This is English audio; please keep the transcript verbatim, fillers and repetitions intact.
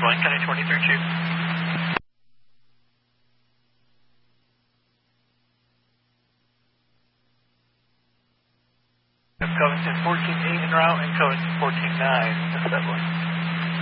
one, County twenty-three two. Covington fourteen eight en route and Covington fourteen nine, settling.